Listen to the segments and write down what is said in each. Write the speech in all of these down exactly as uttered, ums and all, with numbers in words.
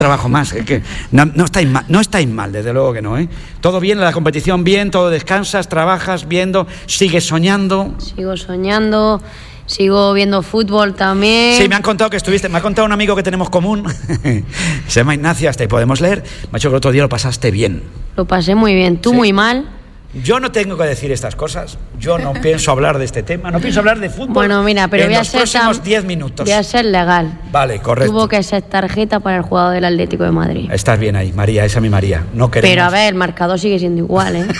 trabajo más, es que no, no estáis mal, no estáis mal, desde luego que no, ¿eh? Todo bien, la competición bien, todo descansas, trabajas, viendo, sigues soñando. Sigo soñando, sigo viendo fútbol también. Sí, me han contado que estuviste, me ha contado un amigo que tenemos común, se llama Ignacio, hasta ahí podemos leer, me ha dicho que el otro día lo pasaste bien. Lo pasé muy bien, tú sí. Muy mal. Yo no tengo que decir estas cosas. Yo no pienso hablar de este tema. No pienso hablar de fútbol. Bueno, mira, pero en voy a los ser próximos diez minutos. Voy a ser legal. Vale, correcto. Tuvo que ser tarjeta para el jugador del Atlético de Madrid. Estás bien ahí, María, esa es mi María. No queremos. Pero a ver, el marcador sigue siendo igual, ¿eh?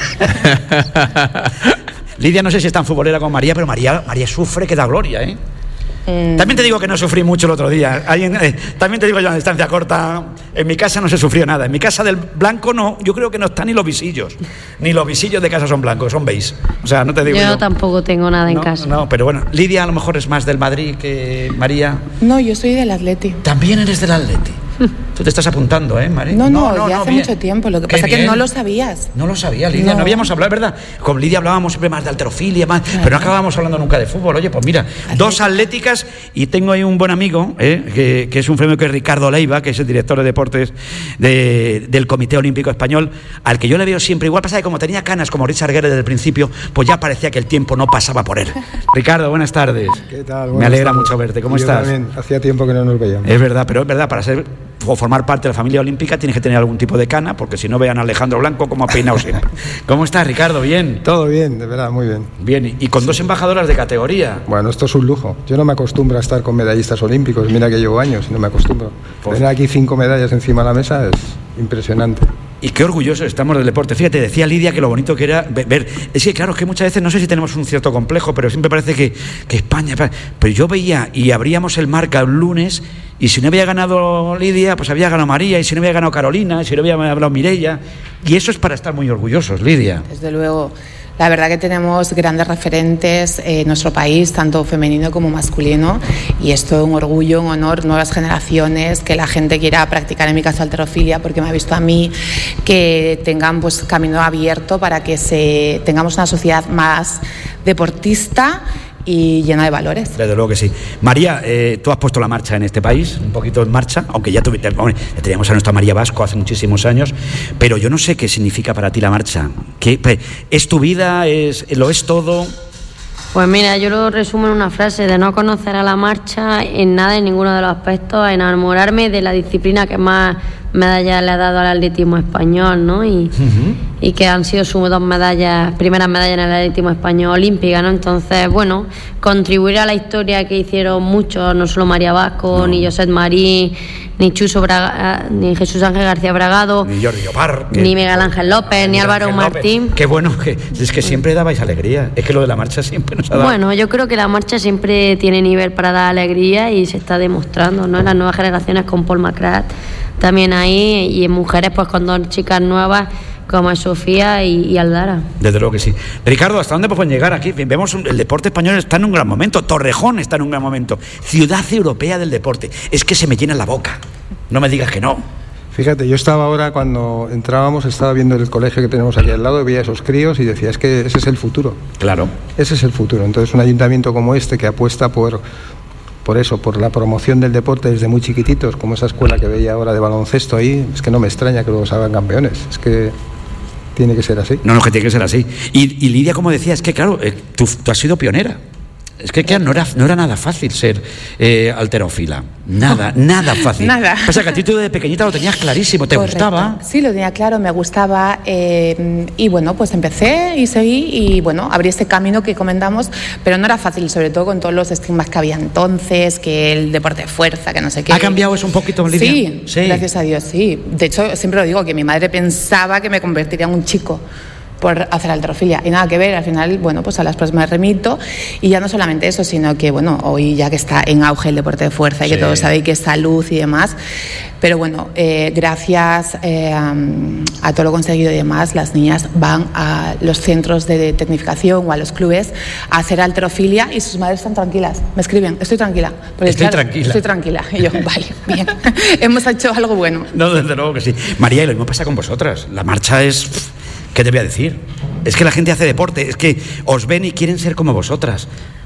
Lidia, no sé si es tan futbolera como María, pero María, María sufre que da gloria, ¿eh? Eh... También te digo que no sufrí mucho el otro día. Alguien, eh, también te digo yo a distancia corta, en mi casa no se sufrió nada. En mi casa del blanco no, yo creo que no están ni los visillos. Ni los visillos de casa son blancos, son beige. O sea, no te digo yo. Yo tampoco tengo nada en no, casa. No, pero bueno, Lidia a lo mejor es más del Madrid que María. No, yo soy del Atleti. También eres del Atleti. Tú te estás apuntando, ¿eh, María? No, no, no, ya no, hace bien. mucho tiempo. Lo que Qué pasa es bien. que no lo sabías. No lo sabía, Lidia. No, no habíamos hablado, ¿verdad? Con Lidia hablábamos siempre más de halterofilia, más, claro. Pero no acabábamos hablando nunca de fútbol. Oye, pues mira, Atleti. Dos atléticas y tengo ahí un buen amigo, ¿eh? que, que es un premio que es Ricardo Leiva, que es el director de deportes de, del Comité Olímpico Español, al que yo le veo siempre igual. Pasa que como tenía canas como Richard Guerre desde el principio, pues ya parecía que el tiempo no pasaba por él. Ricardo, buenas tardes. ¿Qué tal? Buenas Me alegra tardes. mucho verte. ¿Cómo yo estás? También. Hacía tiempo que no nos veíamos. Es verdad, pero es verdad, para ser o formar parte de la familia olímpica tienes que tener algún tipo de cana, porque si no vean a Alejandro Blanco como ha peinado siempre. ¿Cómo estás, Ricardo? ¿Bien? Todo bien, de verdad, muy bien. Bien, y con sí. dos embajadoras de categoría. Bueno, esto es un lujo. Yo no me acostumbro a estar con medallistas olímpicos, mira que llevo años y no me acostumbro. Pues... Tener aquí cinco medallas encima de la mesa es impresionante. Y qué orgullosos estamos del deporte. Fíjate, decía Lidia que lo bonito que era ver. Es que claro, es que muchas veces no sé si tenemos un cierto complejo, pero siempre parece que, que España. Pero yo veía y abríamos el Marca el lunes y si no había ganado Lidia, pues había ganado María, y si no había ganado Carolina, y si no había hablado Mireia. Y eso es para estar muy orgullosos, Lidia. Desde luego. La verdad que tenemos grandes referentes en nuestro país, tanto femenino como masculino, y esto es un orgullo, un honor, nuevas generaciones, que la gente quiera practicar, en mi caso, halterofilia, porque me ha visto a mí, que tengan pues camino abierto para que se, tengamos una sociedad más deportista y llena de valores. Desde luego que sí. María, eh, tú has puesto la marcha en este país, un poquito en marcha, aunque ya, tuvi, bueno, ya teníamos a nuestra María Vasco hace muchísimos años, pero yo no sé qué significa para ti la marcha. ¿Qué, ¿Es tu vida? Es, ¿Lo es todo? Pues mira, yo lo resumo en una frase: de no conocer a la marcha en nada, en ninguno de los aspectos, enamorarme de la disciplina que más medallas le ha dado al atletismo español, ¿no? Y, uh-huh. y que han sido sus dos medallas, primeras medallas en el atletismo español olímpica, ¿no? Entonces, bueno, contribuir a la historia que hicieron muchos, no solo María Vasco, no. ni Josep Marí, ni Chuso Braga, ni Jesús Ángel García Bragado, ni Jordi Opar, ni que, Miguel Ángel López, ni Álvaro Ángel Martín. López. Qué bueno, que es que siempre dabais alegría. Es que lo de la marcha siempre nos ha dado. Bueno, yo creo que la marcha siempre tiene nivel para dar alegría y se está demostrando, ¿no? En las nuevas generaciones con Paul Macrath también ahí, y en mujeres pues con dos chicas nuevas como es Sofía y, y Aldara. Desde luego que sí. Ricardo, ¿hasta dónde pueden llegar aquí? Vemos un, el deporte español está en un gran momento, Torrejón está en un gran momento, ciudad europea del deporte. Es que se me llena la boca, no me digas que no. Fíjate, yo estaba ahora, cuando entrábamos, estaba viendo el colegio que tenemos aquí al lado, veía a esos críos y decía, es que ese es el futuro. Claro. Ese es el futuro. Entonces un ayuntamiento como este, que apuesta por... por eso, por la promoción del deporte desde muy chiquititos, como esa escuela que veía ahora de baloncesto ahí, es que no me extraña que los hagan campeones, es que tiene que ser así. No, no, que tiene que ser así. Y, y Lidia, como decía, es que claro, eh, tú, tú has sido pionera. Es que claro, no era, no era nada fácil ser eh, halterófila. Nada, oh, nada fácil. Nada. Pasa que a ti tú de pequeñita lo tenías clarísimo, ¿te Correcto. gustaba? Sí, lo tenía claro, me gustaba. Eh, y bueno, pues empecé y seguí y bueno, abrí este camino que comentamos, pero no era fácil, sobre todo con todos los estigmas que había entonces, que el deporte de fuerza, que no sé qué. ¿Ha cambiado eso un poquito, Lidia? Sí, sí, gracias a Dios, sí. De hecho, siempre lo digo, que mi madre pensaba que me convertiría en un chico por hacer halterofilia y nada que ver. Al final, bueno, pues a las pruebas me remito, y ya no solamente eso, sino que bueno, hoy ya que está en auge el deporte de fuerza y sí. que todos sabéis que es salud y demás, pero bueno, eh, gracias eh, a, a todo lo conseguido y demás, las niñas van a los centros de tecnificación o a los clubes a hacer halterofilia y sus madres están tranquilas, me escriben, estoy tranquila, porque estoy claro, tranquila estoy tranquila, y yo, vale, bien, hemos hecho algo bueno. No, desde luego que sí. María, y lo mismo pasa con vosotras, la marcha es... ¿Qué te voy a decir? Es que la gente hace deporte, es que os ven y quieren ser como vosotras.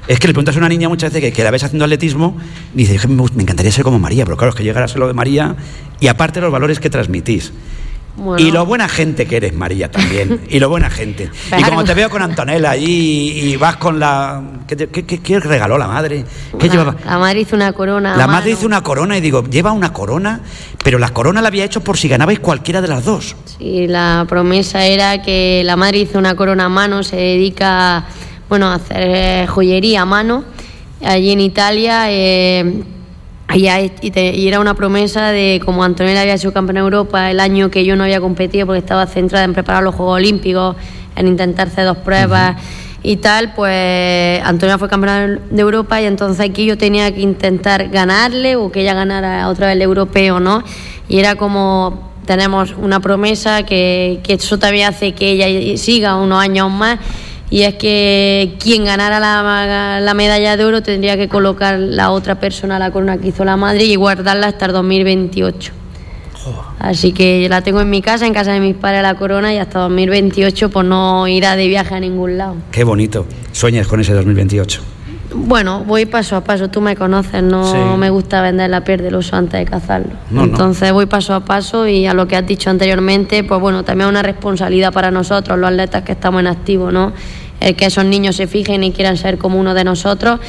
Es que le preguntas a una niña muchas veces que, que la ves haciendo atletismo y dice, me, me encantaría ser como María, pero claro, es que llegar a ser lo de María y aparte los valores que transmitís. Bueno. Y lo buena gente que eres, María, también. Y lo buena gente. Pero, y como te veo con Antonella allí y vas con la... ¿Qué, te, qué, qué, qué regaló la madre? ¿Qué la, llevaba? La madre hizo una corona. La madre hizo una corona y digo, lleva una corona, pero la corona la había hecho por si ganabais cualquiera de las dos. Sí, la promesa era que la madre hizo una corona a mano, se dedica, bueno, a hacer joyería a mano allí en Italia. Eh, Y, y, te, y era una promesa de, como Antonella había sido campeona de Europa el año que yo no había competido porque estaba centrada en preparar los Juegos Olímpicos, en intentar hacer dos pruebas uh-huh. y tal, pues Antonella fue campeona de Europa y entonces aquí yo tenía que intentar ganarle o que ella ganara otra vez el europeo, ¿no? Y era como, tenemos una promesa que, que eso también hace que ella siga unos años más. Y es que quien ganara la, la medalla de oro tendría que colocar la otra persona la corona que hizo la madre y guardarla hasta el dos mil veintiocho. Oh. Así que la tengo en mi casa, en casa de mis padres la corona y hasta dos mil veintiocho pues no irá de viaje a ningún lado. Qué bonito. ¿Sueñas con ese dos mil veintiocho? Bueno, voy paso a paso, tú me conoces, no sí. me gusta vender la piel del oso antes de cazarlo. No, Entonces no. voy paso a paso y a lo que has dicho anteriormente, pues bueno, también es una responsabilidad para nosotros, los atletas que estamos en activo, ¿no? El que esos niños se fijen y quieran ser como uno de nosotros.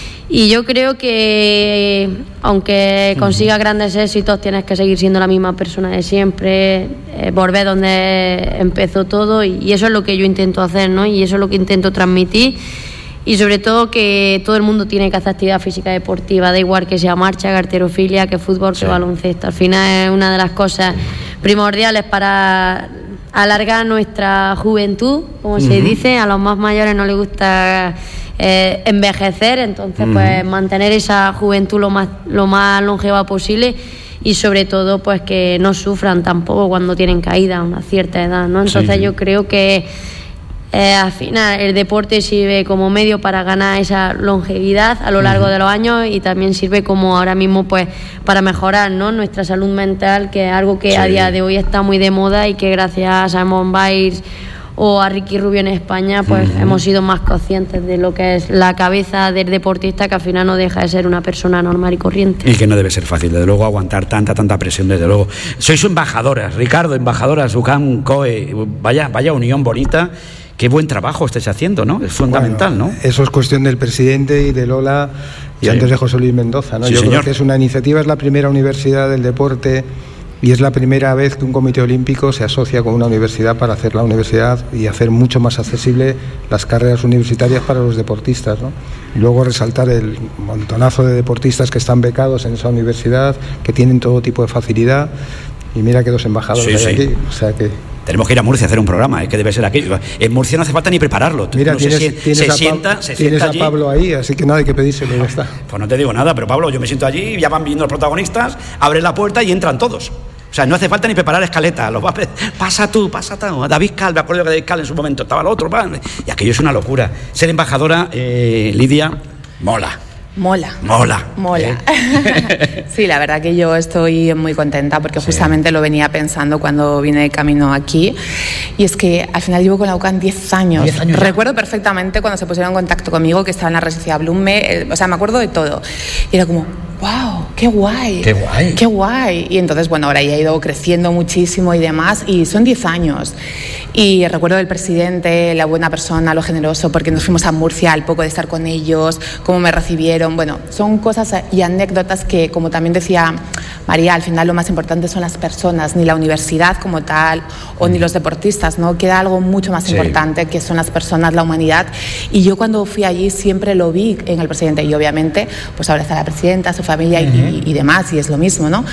Y yo creo que aunque consigas grandes éxitos, tienes que seguir siendo la misma persona de siempre, eh, volver donde empezó todo y, y eso es lo que yo intento hacer, ¿no? Y eso es lo que intento transmitir. Y sobre todo que todo el mundo tiene que hacer actividad física deportiva, da igual que sea marcha, que halterofilia, que fútbol, sí. que baloncesto. Al final es una de las cosas primordiales para alargar nuestra juventud, como uh-huh. se dice. A los más mayores no les gusta eh, envejecer, entonces uh-huh. pues mantener esa juventud lo más, lo más longeva posible y sobre todo pues que no sufran tampoco cuando tienen caída a una cierta edad, ¿no? Entonces sí, sí. yo creo que Eh, al final el deporte sirve como medio para ganar esa longevidad a lo largo uh-huh. de los años y también sirve como ahora mismo pues para mejorar, ¿no? nuestra salud mental, que es algo que sí. a día de hoy está muy de moda y que gracias a Simone Biles o a Ricky Rubio en España pues uh-huh. hemos sido más conscientes de lo que es la cabeza del deportista, que al final no deja de ser una persona normal y corriente. Y que no debe ser fácil, desde luego, aguantar tanta, tanta presión, desde luego. Sois embajadoras, Ricardo, embajadoras, UCAM, COE, vaya, vaya unión bonita. Qué buen trabajo estáis haciendo, ¿no? Es fundamental, bueno, ¿no? Eso es cuestión del presidente y de Lola y sí. antes de José Luis Mendoza, ¿no? Sí, Yo señor. creo que es una iniciativa, es la primera universidad del deporte y es la primera vez que un comité olímpico se asocia con una universidad para hacer la universidad y hacer mucho más accesible las carreras universitarias para los deportistas, ¿no? Y luego resaltar el montonazo de deportistas que están becados en esa universidad, que tienen todo tipo de facilidad. Y mira que dos embajadores sí, hay sí. aquí, o sea que... Tenemos que ir a Murcia a hacer un programa, ¿eh? Que debe ser aquí. En Murcia no hace falta ni prepararlo. Mira, no tienes, se, tienes se a sienta, Pablo, se tienes sienta a allí. Pablo ahí, así que nada hay que pedírselo, ya está. Pues no te digo nada, pero Pablo, yo me siento allí, ya van viniendo los protagonistas, abren la puerta y entran todos. O sea, no hace falta ni preparar escaleta. Los va a pe- pasa tú, pasa tú. David Cal, me acuerdo que David Cal en su momento estaba el otro. Y aquello es una locura. Ser embajadora, eh, Lidia, mola. Mola. Mola. Mola. ¿Eh? Sí, la verdad que yo estoy muy contenta porque sí. justamente lo venía pensando cuando vine de camino aquí. Y es que al final llevo con la UCAM diez años. diez años Recuerdo perfectamente cuando se pusieron en contacto conmigo, que estaba en la residencia Blume. Eh, o sea, me acuerdo de todo. Y era como, wow, qué guay. Qué guay. Qué guay. Y entonces, bueno, ahora ya ha ido creciendo muchísimo y demás. Y son diez años. Y recuerdo del presidente, la buena persona, lo generoso, porque nos fuimos a Murcia al poco de estar con ellos, cómo me recibieron. Bueno, son cosas y anécdotas que, como también decía María, al final lo más importante son las personas, ni la universidad como tal, o ni los deportistas, ¿no? Queda algo mucho más sí. importante, que son las personas, la humanidad. Y yo cuando fui allí siempre lo vi en el presidente. Y obviamente, pues ahora está la presidenta, su familia uh-huh. y, y demás, y es lo mismo, ¿no?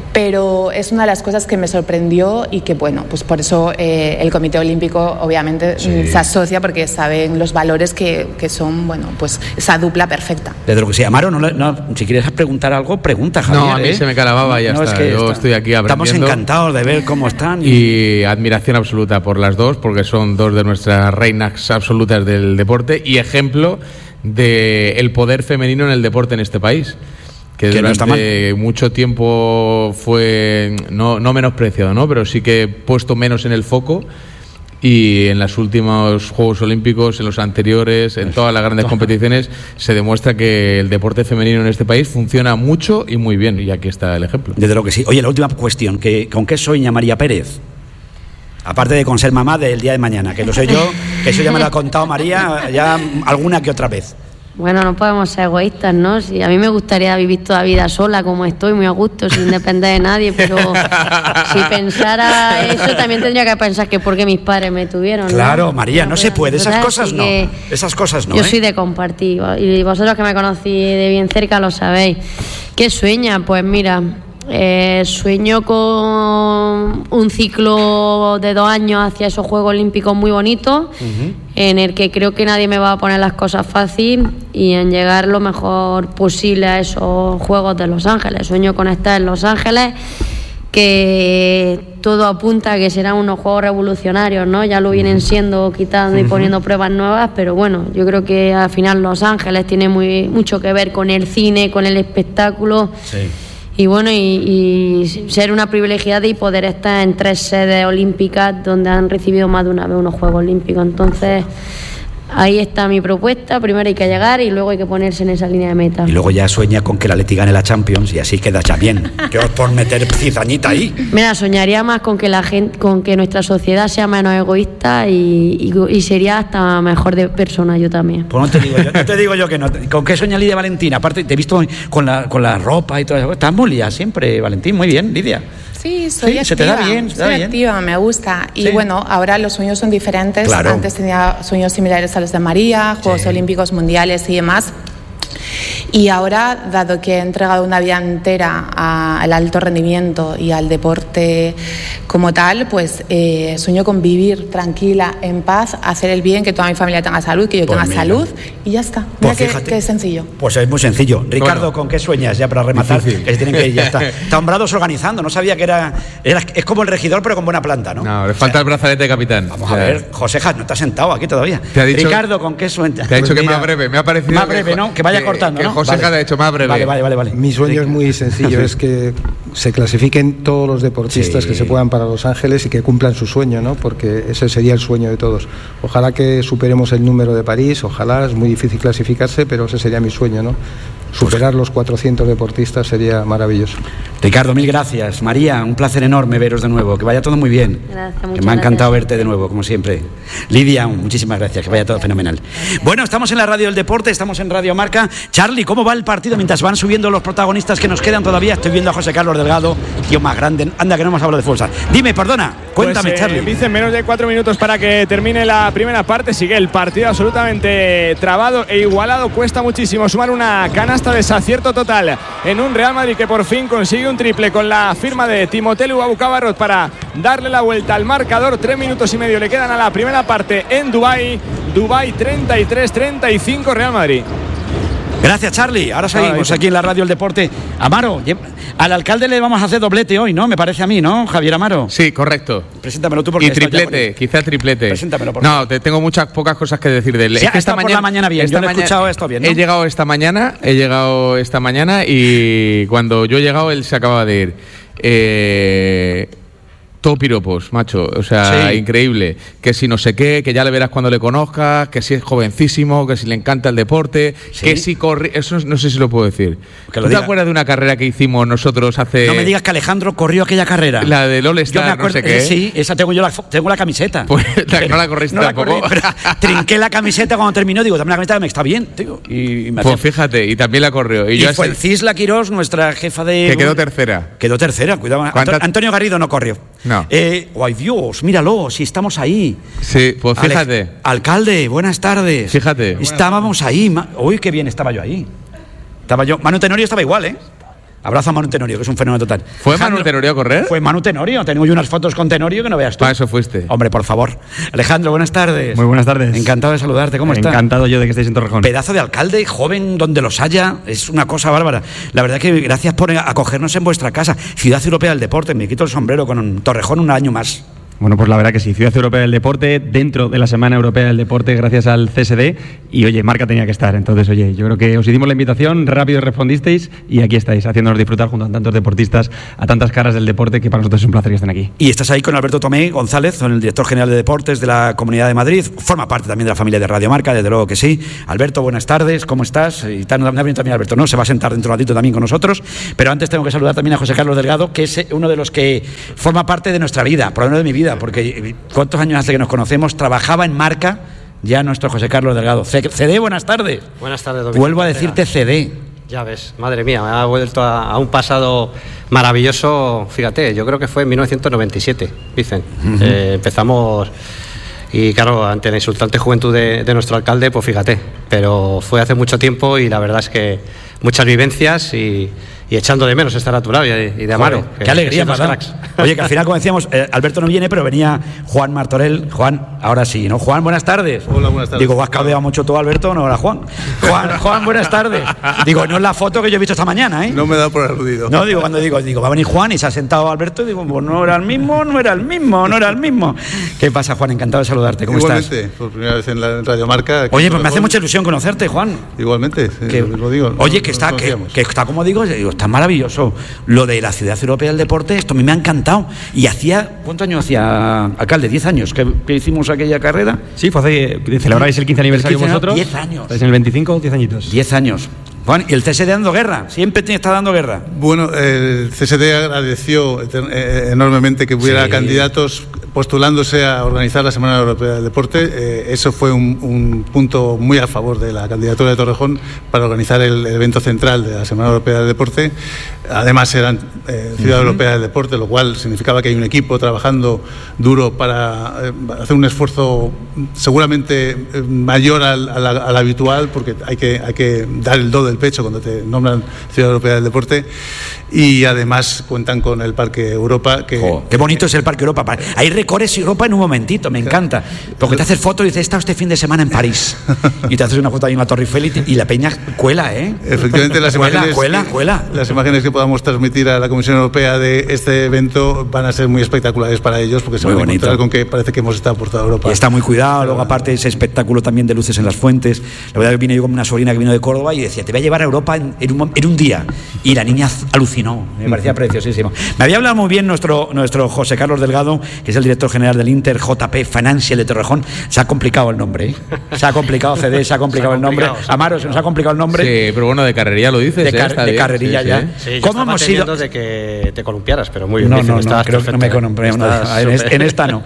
Pero es una de las cosas que me sorprendió y que, bueno, pues por eso eh, el Comité Olímpico obviamente sí. se asocia, porque saben los valores que, que son, bueno, pues esa dupla perfecta. Desde lo que sí, Amaro, no, no, si quieres preguntar algo, pregunta, Javier. No, a mí ¿eh? se me calababa, ya no, está. Es que yo está. estoy aquí aprendiendo. Estamos encantados de ver cómo están. Y... y admiración absoluta por las dos, porque son dos de nuestras reinas absolutas del deporte y ejemplo del poder femenino en el deporte en este país. Que, que durante no mucho tiempo fue no, no menospreciado, ¿no? Pero sí que puesto menos en el foco y en los últimos Juegos Olímpicos, en los anteriores, en todas las grandes competiciones, se demuestra que el deporte femenino en este país funciona mucho y muy bien, y aquí está el ejemplo. Desde lo que sí. Oye, la última cuestión, ¿que, ¿con qué sueña María Pérez? Aparte de con ser mamá del día de mañana, que lo sé yo, que eso ya me lo ha contado María ya alguna que otra vez. Bueno, no podemos ser egoístas, ¿no? Si a mí me gustaría vivir toda la vida sola, como estoy, muy a gusto, sin depender de nadie, pero si pensara eso, también tendría que pensar que porque mis padres me tuvieron, ¿no? Claro, María, no, no se puede, esas cosas no. Esas cosas no. Yo ¿eh? soy de compartir, y vosotros que me conocí de bien cerca lo sabéis. ¿Qué sueña? Pues mira, eh, sueño con un ciclo de dos años hacia esos Juegos Olímpicos muy bonitos, uh-huh. en el que creo que nadie me va a poner las cosas fácil y en llegar lo mejor posible a esos Juegos de Los Ángeles. Sueño con estar en Los Ángeles, que todo apunta a que serán unos Juegos revolucionarios, ¿no? Ya lo vienen siendo, quitando y poniendo pruebas nuevas, pero bueno, yo creo que al final Los Ángeles tiene muy, mucho que ver con el cine, con el espectáculo. Sí. Y bueno, y, y ser una privilegiada y poder estar en tres sedes olímpicas donde han recibido más de una vez unos Juegos Olímpicos. Entonces, ahí está mi propuesta. Primero hay que llegar y luego hay que ponerse en esa línea de meta. Y luego ya sueña con que la Leti gane la Champions y así queda ya bien. Yo por meter cizañita ahí. Mira, soñaría más con que la gente, con que nuestra sociedad sea menos egoísta y, y, y sería hasta mejor de persona yo también. Pues no te digo yo, no te digo yo que no. ¿Con qué sueña Lidia Valentín? Aparte, te he visto con la, con la ropa y todo eso. Estás muy liada siempre, Valentín. Muy bien, Lidia. Sí, soy sí, activa, se te da bien, se te da soy bien. activa, me gusta. Y sí. bueno, ahora los sueños son diferentes. Claro. Antes tenía sueños similares a los de María, Juegos sí. Olímpicos Mundiales y demás. Y ahora, dado que he entregado una vida entera a, al alto rendimiento y al deporte como tal, pues eh, sueño con vivir tranquila, en paz, hacer el bien, que toda mi familia tenga salud, que yo pues tenga mira. salud y ya está. Mira pues qué, qué sencillo. Pues es muy sencillo. Ricardo, bueno, ¿con qué sueñas ya para rematar? Difícil. Que se tienen que ir, ya está. Está Hombrados organizando, no sabía que era, era... Es como el regidor, pero con buena planta, ¿no? No, le falta o sea, el brazalete de capitán. Vamos a ver, Joseja, no te has sentado aquí todavía. ¿Te ha dicho, Ricardo, ¿con qué sueñas? Te ha dicho pues que más breve, me ha parecido. Más breve, ¿no? Que vaya que, cortando, que ¿no? Joseja vale. Le ha hecho más breve. Vale, vale, vale, vale. Mi sueño es muy sencillo, es que se clasifiquen todos los deportistas sí. que se puedan para Los Ángeles y que cumplan su sueño, ¿no? Porque ese sería el sueño de todos. Ojalá que superemos el número de París, ojalá, es muy difícil clasificarse, pero ese sería mi sueño, ¿no? Superar los cuatrocientos deportistas sería maravilloso. Ricardo, mil gracias. María, un placer enorme veros de nuevo. Que vaya todo muy bien. Gracias, que me ha encantado gracias. verte de nuevo, como siempre. Lidia, muchísimas gracias. Que vaya todo fenomenal. Bueno, estamos en la radio del deporte, estamos en Radio Marca. Charlie, ¿cómo va el partido mientras van subiendo los protagonistas que nos quedan todavía? Estoy viendo a José Carlos Delgado, tío más grande. Anda, que no hemos hablado de fútbol. Dime, perdona, cuéntame, pues, eh, Charlie. Dicen menos de cuatro minutos para que termine la primera parte. Sigue el partido absolutamente trabado e igualado. Cuesta muchísimo sumar una canasta, desacierto total en un Real Madrid que por fin consigue un triple con la firma de Timotelu Abucabarrot para darle la vuelta al marcador. Tres minutos y medio le quedan a la primera parte en Dubái. Dubái treinta y tres treinta y cinco Real Madrid. Gracias, Charlie. Ahora seguimos aquí en la radio del deporte. Amaro, al alcalde le vamos a hacer doblete hoy, ¿no? Me parece a mí, ¿no, Javier Amaro? Sí, correcto. Preséntamelo tú porque y triplete, quizá triplete. Preséntamelo, por No, te tengo muchas pocas cosas que decir de él. Sí, es que esta mañana, por la mañana bien. Yo no he escuchado esto bien, ¿no? He llegado esta mañana, he llegado esta mañana y cuando yo he llegado él se acababa de ir. Eh... Todo piropos, macho, o sea, sí. increíble. Que si no sé qué, que ya le verás cuando le conozcas, que si es jovencísimo, que si le encanta el deporte, ¿sí? que si corre. Eso no sé si lo puedo decir. Que ¿Tú te diga. acuerdas de una carrera que hicimos nosotros hace. No me digas que Alejandro corrió aquella carrera. La del All Star, yo me acuerdo, no sé qué. Sí, esa tengo yo la, tengo la camiseta. Pues no la corriste no tampoco. La corrí, trinqué la camiseta cuando terminó, digo, también la camiseta me está bien, tío. Y, y me pues hacía... fíjate, y también la corrió. Y, y yo fue así... Cisla Quirós, nuestra jefa de. Que quedó tercera. Quedó tercera, cuidado. ¿Cuánta... Antonio Garrido no corrió. No. Eh, ¡Ay, Dios! Míralo, si estamos ahí. Sí, pues fíjate. Ale... Alcalde, buenas tardes. Fíjate. Estábamos ahí. Ma... Uy, qué bien estaba yo ahí. Estaba yo. Manu Tenorio estaba igual, ¿eh? Abrazo a Manu Tenorio, que es un fenómeno total. ¿Fue Alejandro... Manu Tenorio a correr? Fue Manu Tenorio. Tengo yo unas fotos con Tenorio que no veas tú. Para eso fuiste. Hombre, por favor. Alejandro, buenas tardes. Muy buenas tardes. Encantado de saludarte. ¿Cómo estás? Encantado yo de que estéis en Torrejón. Pedazo de alcalde, joven, donde los haya. Es una cosa bárbara. La verdad que gracias por acogernos en vuestra casa. Ciudad Europea del Deporte. Me quito el sombrero con un Torrejón un año más. Bueno, pues la verdad que sí, Ciudad Europea del Deporte, dentro de la Semana Europea del Deporte, gracias al C S D, y oye, Marca tenía que estar, entonces oye, yo creo que os hicimos la invitación, rápido respondisteis, y aquí estáis, haciéndonos disfrutar junto a tantos deportistas, a tantas caras del deporte, que para nosotros es un placer que estén aquí. Y estás ahí con Alberto Tomé González, el director general de Deportes de la Comunidad de Madrid, forma parte también de la familia de Radio Marca, desde luego que sí. Alberto, buenas tardes, ¿cómo estás? Y también también Alberto, ¿no? Se va a sentar dentro de un ratito también con nosotros, pero antes tengo que saludar también a José Carlos Delgado, que es uno de los que forma parte de nuestra vida, por lo menos de mi vida, porque ¿cuántos años hace que nos conocemos? Trabajaba en Marca ya nuestro José Carlos Delgado. C D, buenas tardes. Buenas tardes, Domingo. Vuelvo a decirte C D. Ya ves, madre mía, me ha vuelto a, a un pasado maravilloso. Fíjate, yo creo que fue en mil novecientos noventa y siete, dicen. Uh-huh. eh, empezamos... Y claro, ante la insultante juventud de, de nuestro alcalde, pues fíjate, pero fue hace mucho tiempo y la verdad es que muchas vivencias y, y echando de menos estar a tu lado y de, y de Amaro. Joder, que, qué alegría, ¿verdad? Oye, que al final, como decíamos, eh, Alberto no viene, pero venía Juan Martorell. Juan, ahora sí, ¿no? Juan, buenas tardes. Hola, buenas tardes. Digo, ¿has caldeado mucho tú, Alberto? No, era Juan. Juan, Juan, buenas tardes. Digo, no es la foto que yo he visto esta mañana, ¿eh? No me da por aludido. No, digo, cuando digo, digo, va a venir Juan y se ha sentado Alberto, digo, pues no era el mismo, no era el mismo, no era el mismo. ¿Qué pasa, Juan? Encantado de saludarte. ¿Cómo Igualmente, estás? Por primera vez en la Radio Marca. Oye, pues me hace mucha ilusión conocerte, Juan. Igualmente, que, lo digo. Oye, que está, que, que está, como digo, está maravilloso. Lo de la Ciudad Europea del Deporte, esto a mí me ha encantado. Y hacía, ¿cuántos años hacía, alcalde? ¿diez años que, que hicimos aquella carrera? Sí, fue hace, celebráis el quince aniversario vosotros. diez años. ¿Estáis en el veinticinco? diez añitos. diez años. Juan, y el C S D dando guerra, siempre está dando guerra. Bueno, el C S D agradeció enormemente que hubiera sí. candidatos postulándose a organizar la Semana Europea del Deporte. Eh, eso fue un, un punto muy a favor de la candidatura de Torrejón para organizar el, el evento central de la Semana Europea del Deporte. Además eran eh, Ciudad uh-huh. Europea del Deporte, lo cual significaba que hay un equipo trabajando duro para eh, hacer un esfuerzo seguramente eh, mayor al, al, al habitual, porque hay que, hay que dar el do del pecho cuando te nombran Ciudad Europea del Deporte. Y además cuentan con el Parque Europa. Que, oh, qué bonito es el Parque Europa. Ahí recorres Europa en un momentito, me encanta. Porque te haces foto y dices, he estado este fin de semana en París. Y te haces una foto ahí en la Torre Eiffel y, y la peña cuela, ¿eh? Efectivamente, las cuela, imágenes, cuela, cuela. las imágenes que podamos transmitir a la Comisión Europea de este evento van a ser muy espectaculares para ellos, porque se muy van bonito. a encontrar con que parece que hemos estado por toda Europa. Y está muy cuidado, luego aparte ese espectáculo también de luces en las fuentes. La verdad que vine yo con una sobrina que vino de Córdoba y decía, te voy a llevar a Europa en, en, un, en un día. Y la niña alucinó, me parecía preciosísimo. Me había hablado muy bien nuestro, nuestro José Carlos Delgado, que es el director general del Inter J P Financial de Torrejón. Se ha complicado el nombre, ¿eh? Se ha complicado C D, se ha complicado el nombre. Amaro, se nos ha complicado el nombre. Sí, pero bueno, de carrería lo dices. De, car ¿eh? de carrerilla sí, ya. Sí, ¿Cómo hemos sido? De que te columpiaras, pero muy bien. No, no, no, creo que no me columpié. No, en, en esta no.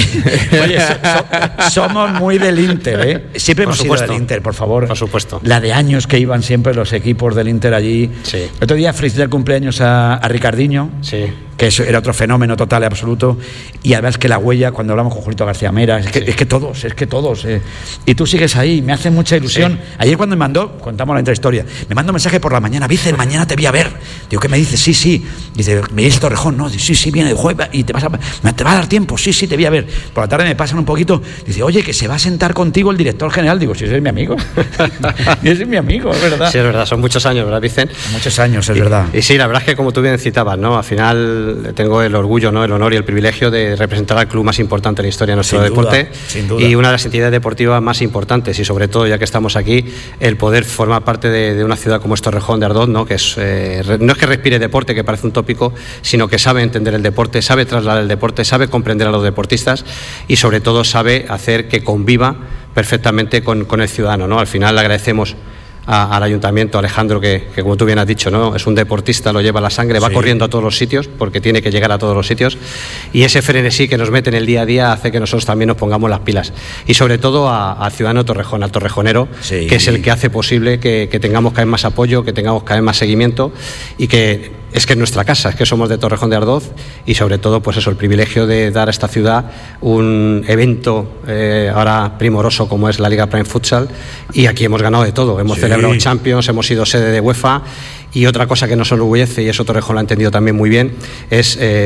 Oye, so, so, somos muy del Inter, ¿eh? Siempre hemos sido del Inter, por favor. Por supuesto. La de años que iban siempre los equipos del Inter allí. Sí. El otro día felicité el cumpleaños a, a Ricardiño. Sí. Que eso era otro fenómeno total y absoluto. Y además que la huella, cuando hablamos con Julito García Mera, es que, sí. es que todos, es que todos. Eh. Y tú sigues ahí, me hace mucha ilusión. Sí. Ayer cuando me mandó, contamos la intrahistoria, me mandó un mensaje por la mañana, Vicen, mañana te voy a ver. Digo, ¿qué me dices? Sí, sí. Dice, ¿me dices Torrejón? No, dice, sí, sí, viene. Y te vas a, te va a dar tiempo, sí, sí, te voy a ver. Por la tarde me pasan un poquito, dice, oye, que se va a sentar contigo el director general. Digo, si ese es mi amigo. Ese es mi amigo, es verdad. Sí, es verdad, son muchos años, ¿verdad, Vicen? Muchos años, es y, verdad. Y sí, la verdad es que como tú bien citabas, ¿no? Al final tengo el orgullo, ¿no? El honor y el privilegio de representar al club más importante de la historia de nuestro sin deporte duda, sin duda. Y una de las entidades deportivas más importantes, y sobre todo, ya que estamos aquí, el poder formar parte de, de una ciudad como es Torrejón de Ardoz, ¿no? Que es, eh, no es que respire deporte, que parece un tópico, sino que sabe entender el deporte, sabe trasladar el deporte, sabe comprender a los deportistas y sobre todo sabe hacer que conviva perfectamente con, con el ciudadano, ¿no? Al final le agradecemos A, al ayuntamiento, Alejandro, que, que como tú bien has dicho, ¿no? Es un deportista, lo lleva a la sangre, va sí. corriendo a todos los sitios porque tiene que llegar a todos los sitios y ese frenesí que nos mete en el día a día hace que nosotros también nos pongamos las pilas y sobre todo al ciudadano Torrejón, al torrejonero, sí. que es el que hace posible que, que tengamos cada vez más apoyo, que tengamos cada vez más seguimiento y que es que es nuestra casa, es que somos de Torrejón de Ardoz y sobre todo pues eso, el privilegio de dar a esta ciudad un evento eh, ahora primoroso como es la Liga Prime Futsal y aquí hemos ganado de todo, hemos sí. celebrado Champions, hemos sido sede de UEFA y otra cosa que nos enorgullece y eso Torrejón lo ha entendido también muy bien es eh,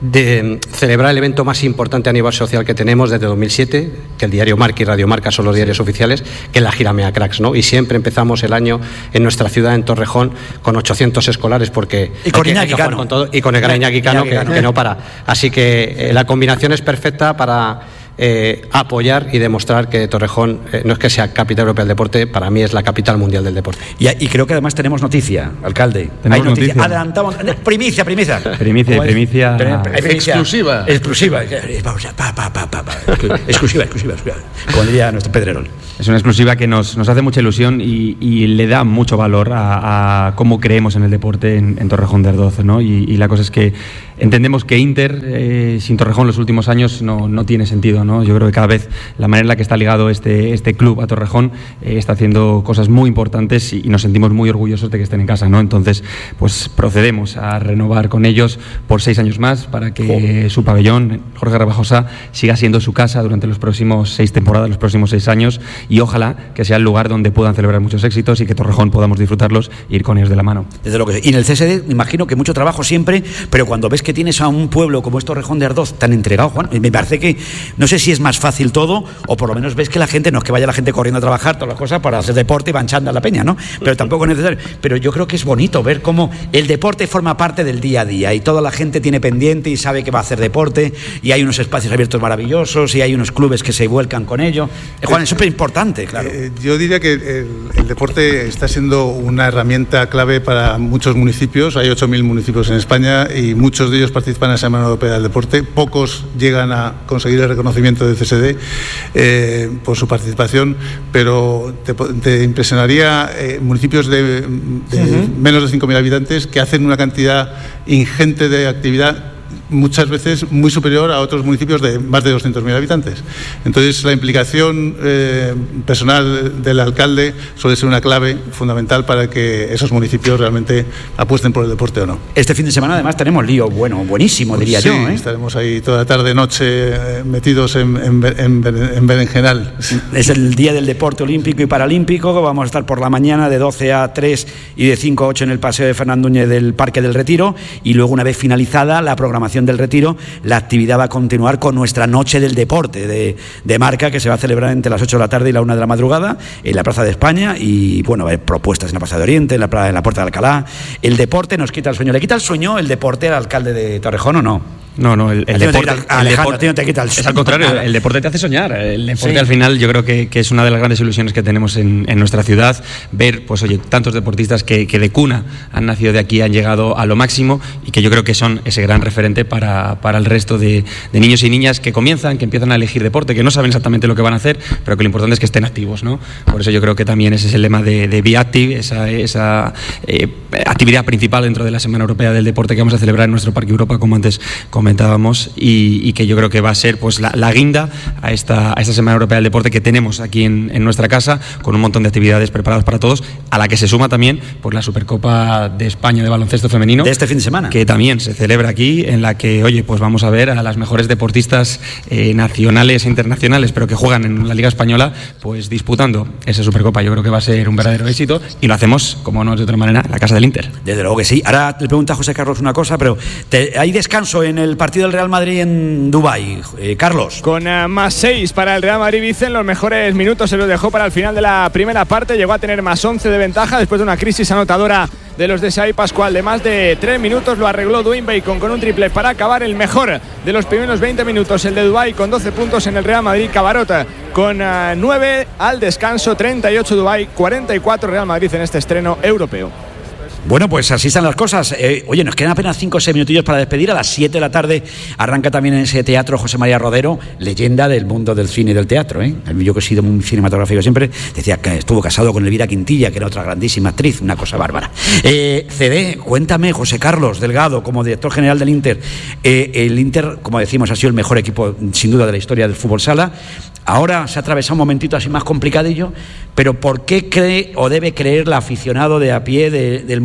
de celebrar el evento más importante a nivel social que tenemos desde dos mil siete, que el diario Marca y Radio Marca son los diarios oficiales, que es la gira Mea Cracks, ¿no? Y siempre empezamos el año en nuestra ciudad, en Torrejón, con ochocientos escolares, porque y con Iñaki Cano, con todo, y con el gran Iñaki Cano, que, que no para. Así que eh, la combinación es perfecta para Eh, apoyar y demostrar que Torrejón eh, no es que sea capital europea del deporte, para mí es la capital mundial del deporte. Y, y creo que además tenemos noticia, alcalde. Tenemos Hay noticia. noticia. Adelantamos. Primicia, primicia. Primicia, primicia. Exclusiva. Exclusiva. Vamos, pa, pa, pa, pa, pa. Exclusiva, exclusiva, exclusiva. Como diría nuestro Pedrerol. Es una exclusiva que nos, nos hace mucha ilusión y, y le da mucho valor a, a cómo creemos en el deporte en, en Torrejón de Ardoz, ¿no? Y, y la cosa es que entendemos que Inter, eh, sin Torrejón los últimos años, no, no tiene sentido, ¿no? Yo creo que cada vez la manera en la que está ligado este, este club a Torrejón eh, está haciendo cosas muy importantes y, y nos sentimos muy orgullosos de que estén en casa, ¿no? Entonces, pues procedemos a renovar con ellos por seis años más para que oh. su pabellón, Jorge Rebajosa, siga siendo su casa durante los próximos seis temporadas, los próximos seis años, y ojalá que sea el lugar donde puedan celebrar muchos éxitos y que Torrejón podamos disfrutarlos e ir con ellos de la mano. Desde lo que y en el C S D, me imagino que mucho trabajo siempre, pero cuando ves que tienes a un pueblo como es Torrejón de Ardoz tan entregado, Juan, me parece que no sé si es más fácil todo, o por lo menos ves que la gente, no es que vaya la gente corriendo a trabajar, todas las cosas para hacer deporte y manchando a la peña, ¿no? Pero tampoco es necesario. Pero yo creo que es bonito ver cómo el deporte forma parte del día a día y toda la gente tiene pendiente y sabe que va a hacer deporte y hay unos espacios abiertos maravillosos y hay unos clubes que se vuelcan con ello. Eh, Juan, es súper importante, claro. Eh, yo diría que el, el deporte está siendo una herramienta clave para muchos municipios. Hay ocho mil municipios en España y muchos de ellos participan en la Semana Europea del Deporte. Pocos llegan a conseguir el reconocimiento del C S D eh, por su participación, pero te, te impresionaría eh, municipios de, de uh-huh. menos de cinco mil habitantes que hacen una cantidad ingente de actividad, muchas veces muy superior a otros municipios de más de doscientos mil habitantes. Entonces, la implicación eh, personal del alcalde suele ser una clave fundamental para que esos municipios realmente apuesten por el deporte o no. Este fin de semana, además, tenemos lío bueno, buenísimo, diría sí, yo. ¿eh? Estaremos ahí toda la tarde, noche, eh, metidos en, en, en, en berenjenal. Es el día del deporte olímpico y paralímpico. Vamos a estar por la mañana de doce a tres y de cinco a ocho en el Paseo de Fernando Núñez del Parque del Retiro, y luego, una vez finalizada la programación del Retiro, la actividad va a continuar con nuestra noche del deporte de, de Marca, que se va a celebrar entre las ocho de la tarde y la una de la madrugada en la Plaza de España. Y bueno, hay propuestas en la Plaza de Oriente, en la, en la Puerta de Alcalá. El deporte nos quita el sueño. ¿Le quita el sueño el deporte al alcalde de Torrejón o no? No, no, el, el deporte, te quita, el deporte no te quita el sueño. Es al contrario, el deporte te hace soñar. El deporte, sí, al final, yo creo que, que es una de las grandes ilusiones que tenemos en, en nuestra ciudad, ver, pues oye, tantos deportistas que, que de cuna han nacido de aquí, han llegado a lo máximo, y que yo creo que son ese gran referente para, para el resto de, de niños y niñas que comienzan, que empiezan a elegir deporte, que no saben exactamente lo que van a hacer, pero que lo importante es que estén activos, ¿no? Por eso yo creo que también ese es el lema de, de Be Active, esa, esa eh, actividad principal dentro de la Semana Europea del Deporte que vamos a celebrar en nuestro Parque Europa, como antes comentábamos. Y, y que yo creo que va a ser pues la, la guinda a esta, a esta Semana Europea del Deporte que tenemos aquí en, en nuestra casa, con un montón de actividades preparadas para todos, a la que se suma también pues la Supercopa de España de baloncesto femenino, de este fin de semana, que también se celebra aquí, en la que, oye, pues vamos a ver a las mejores deportistas eh, nacionales e internacionales, pero que juegan en la Liga Española, pues disputando esa Supercopa. Yo creo que va a ser un verdadero éxito, y lo hacemos, como no es de otra manera, en la casa del Inter. Desde luego que sí. Ahora le pregunta a José Carlos una cosa, pero te, ¿hay descanso en el partido del Real Madrid en Dubái, eh, Carlos? Con uh, más seis para el Real Madrid. Vicen, los mejores minutos se los dejó para el final de la primera parte, llegó a tener más once de ventaja después de una crisis anotadora de los de Saí Pascual de más de tres minutos. Lo arregló Dwayne Bacon con un triple para acabar. El mejor de los primeros veinte minutos, el de Dubái, con doce puntos en el Real Madrid. Cabarota con uh, nueve al descanso, treinta y ocho Dubái, cuarenta y cuatro Real Madrid en este estreno europeo. Bueno, pues así están las cosas. Eh, oye, nos quedan apenas cinco o seis minutillos para despedir. A las siete de la tarde arranca también en ese teatro José María Rodero, leyenda del mundo del cine y del teatro, ¿eh? Yo, que he sido muy cinematográfico siempre, decía que estuvo casado con Elvira Quintilla, que era otra grandísima actriz, una cosa bárbara. Eh, C D, cuéntame, José Carlos Delgado, como director general del Inter. Eh, el Inter, como decimos, ha sido el mejor equipo, sin duda, de la historia del fútbol sala. Ahora se ha atravesado un momentito así más complicadillo, pero ¿por qué cree o debe creer el aficionado de a pie de, del mundo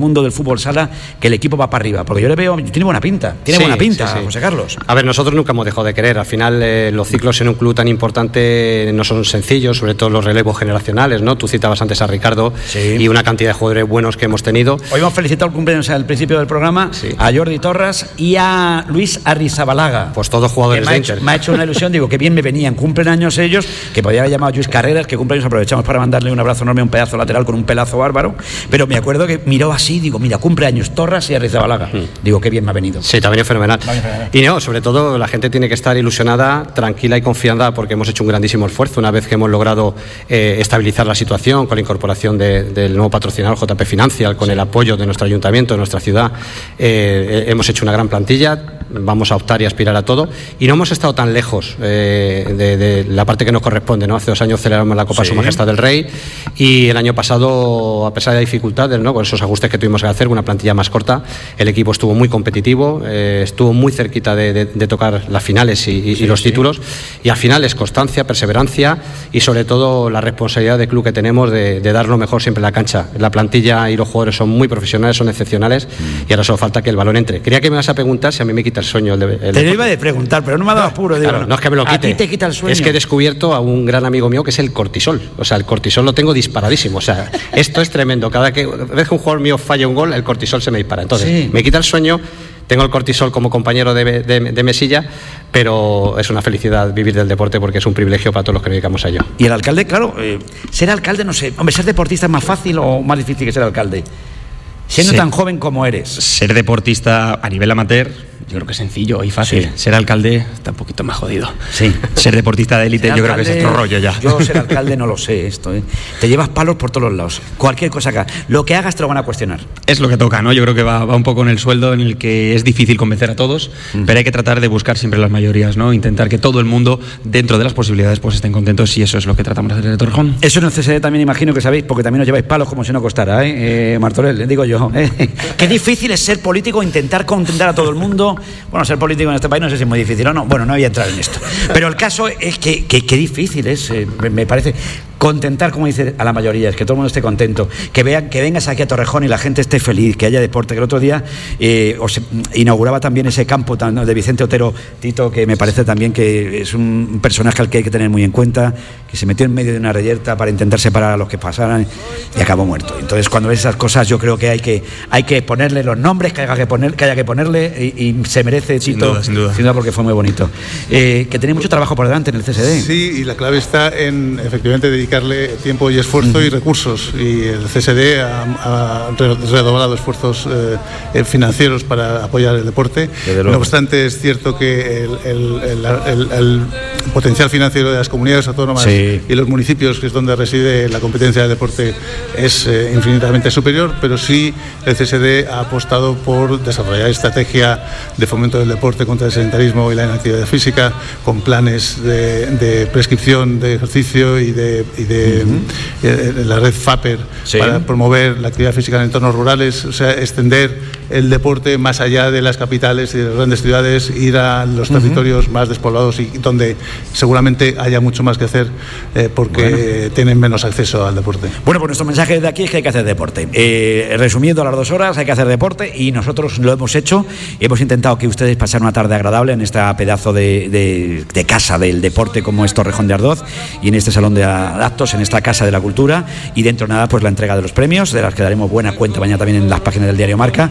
mundo del fútbol sala que el equipo va para arriba, porque yo le veo, tiene buena pinta, tiene sí, buena pinta, sí, sí. José Carlos. A ver, nosotros nunca hemos dejado de querer, al final eh, los ciclos en un club tan importante no son sencillos, sobre todo los relevos generacionales, ¿no? Tú citabas antes a Ricardo sí. y una cantidad de jugadores buenos que hemos tenido. Hoy hemos felicitado el cumpleaños al principio del programa sí. a Jordi Torres y a Luis Arrizabalaga. Pues todos jugadores de Inter. Me ha hecho una ilusión, digo, que bien me venían, cumplen años ellos, que podía haber llamado a Luis Carreras, que cumpleaños, aprovechamos para mandarle un abrazo enorme, un pedazo lateral con un pelazo bárbaro, pero me acuerdo que miró así, digo, mira, cumpleaños Torres y Arrizabalaga. Mm. Digo, qué bien me ha venido. Sí, te ha venido fenomenal. fenomenal. Y no, sobre todo la gente tiene que estar ilusionada, tranquila y confiada, porque hemos hecho un grandísimo esfuerzo una vez que hemos logrado eh, estabilizar la situación con la incorporación de, del nuevo patrocinador J P Financial, con sí. el apoyo de nuestro ayuntamiento, de nuestra ciudad. Eh, hemos hecho una gran plantilla, vamos a optar y aspirar a todo, y no hemos estado tan lejos eh, de, de la parte que nos corresponde, ¿no? Hace dos años celebramos la Copa sí. Su Majestad del Rey, y el año pasado, a pesar de dificultades, ¿no? Con esos ajustes que tuvimos que hacer, una plantilla más corta, el equipo estuvo muy competitivo, eh, estuvo muy cerquita de, de, de tocar las finales y, y, sí, y los sí. títulos, y al final es constancia, perseverancia y sobre todo la responsabilidad del club que tenemos de, de dar lo mejor siempre en la cancha. La plantilla y los jugadores son muy profesionales, son excepcionales mm. y ahora solo falta que el balón entre. Creía que me vas a preguntar si a mí me quita el sueño el de, el Te lo iba a preguntar, pero no me ha dado apuro. Digo, claro, no es que me lo quite. A ti te quita el sueño. Es que he descubierto a un gran amigo mío que es el cortisol. O sea, el cortisol lo tengo disparadísimo. O sea, esto es tremendo. Cada que, vez que un jugador mío falla un gol, el cortisol se me dispara. Entonces, sí. me quita el sueño. Tengo el cortisol como compañero de, de, de mesilla, pero es una felicidad vivir del deporte porque es un privilegio para todos los que nos dedicamos a ello. Y el alcalde, claro, eh, ser alcalde, no sé, hombre, ser deportista es más fácil o más difícil que ser alcalde. Siendo sí. tan joven como eres. Ser deportista a nivel amateur, yo creo que es sencillo y fácil. Sí. Ser alcalde está un poquito más jodido. Sí. Ser deportista de élite, yo alcalde, creo que es otro rollo ya. Yo ser alcalde no lo sé esto, ¿eh? Te llevas palos por todos los lados. Cualquier cosa que hagas, lo que hagas te lo van a cuestionar. Es lo que toca, ¿no? Yo creo que va, va un poco en el sueldo en el que es difícil convencer a todos, mm. pero hay que tratar de buscar siempre las mayorías, ¿no? Intentar que todo el mundo, dentro de las posibilidades, pues estén contentos, y eso es lo que tratamos de hacer de Torrejón. Eso en el C S D también imagino que sabéis, porque también os lleváis palos como si no costara, ¿eh? eh Martorell, digo yo, ¿eh? Qué difícil es ser político, intentar contentar a todo el mundo. Bueno, ser político en este país no sé si es muy difícil o no. Bueno, no voy a entrar en esto. Pero el caso es que qué difícil es, eh, me parece, contentar, como dice, a la mayoría, es que todo el mundo esté contento, que vean, que vengas aquí a Torrejón y la gente esté feliz, que haya deporte. Que el otro día eh, os inauguraba también ese campo de Vicente Otero Tito, que me parece también que es un personaje al que hay que tener muy en cuenta, que se metió en medio de una reyerta para intentar separar a los que pasaran y acabó muerto. Entonces, cuando ves esas cosas, yo creo que hay que hay que ponerle los nombres que haya que poner, que haya que ponerle, y, y se merece, Tito, sin duda, sin duda. Sin duda, porque fue muy bonito. Eh, que tenéis mucho trabajo por delante en el C S D. Sí, y la clave está en efectivamente dedicarle tiempo y esfuerzo uh-huh. y recursos, y el C S D ha, ha redoblado esfuerzos eh, financieros para apoyar el deporte. No obstante, es cierto que el, el, el, el, el potencial financiero de las comunidades autónomas sí. y los municipios, que es donde reside la competencia del deporte, es eh, infinitamente superior, pero sí el C S D ha apostado por desarrollar estrategia de fomento del deporte contra el sedentarismo y la inactividad física, con planes de, de prescripción de ejercicio y de, y de uh-huh. la red FAPER sí. para promover la actividad física en entornos rurales, o sea, extender el deporte más allá de las capitales y de las grandes ciudades, ir a los uh-huh. territorios más despoblados y donde seguramente haya mucho más que hacer eh, porque bueno. tienen menos acceso al deporte. Bueno, pues nuestro mensaje de aquí es que hay que hacer deporte. Eh, resumiendo, a las dos horas hay que hacer deporte, y nosotros lo hemos hecho y hemos intentado que ustedes pasen una tarde agradable en esta pedazo de, de, de casa del deporte como es Torrejón de Ardoz, y en este salón de actos, en esta casa de la cultura, y dentro nada pues la entrega de los premios, de las que daremos buena cuenta mañana también en las páginas del diario Marca.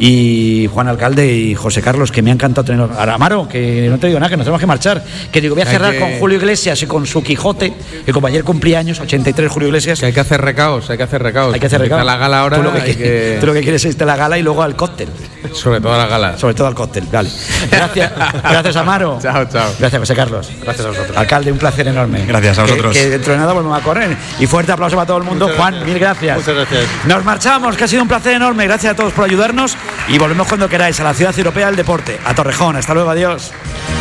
Y Juan Alcalde y José Carlos, que me ha encantado tener a Amaro, que no te digo nada, que nos tenemos que marchar, que digo, voy a cerrar que... con Julio Iglesias y con su Quijote, que como ayer cumplía años, ochenta y tres Julio Iglesias. Que hay que hacer recaos, hay que hacer recaos. Hay que hacer recaos. La gala ahora, tú lo que, hay que... tú lo que quieres es irte a la gala y luego al cóctel. Sobre todo a la gala. Sobre todo al cóctel, vale. Gracias, gracias Amaro. Chao, chao. Gracias, José Carlos. Gracias a vosotros. Alcalde, un placer enorme. Gracias a vosotros. Que, que dentro de nada volvemos a correr. Y fuerte aplauso para todo el mundo. Muchas Juan, gracias. mil gracias. Muchas gracias. Nos marchamos, que ha sido un placer enorme. Gracias a todos por ayudarnos y volvemos cuando queráis a la Ciudad Europea del Deporte, a Torrejón. Hasta luego, adiós.